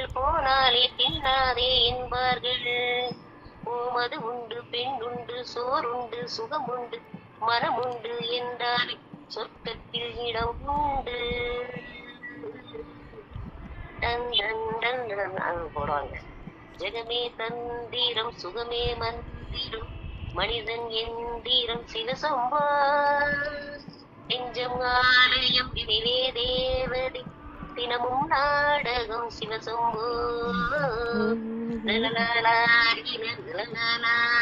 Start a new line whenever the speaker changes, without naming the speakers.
போனாலே தின்னாதே என்பார்கள். ஓமது உண்டு பெண்ணுண்டு சோறுண்டு சுகமுண்டு மனமுண்டு என்றாலே சொர்க்கத்தில் இடம் உண்டு. டன் டன் டன் டன் அது போடுவாங்க. ஜெகமே தந்திரம் சுகமே மந்திரம் மனிதன் எந்திரம் சிவசம்பா நெஞ்சம் ஆலயம் இதிலே தேவதை தினமும் நாடகம் சிவசம்போ.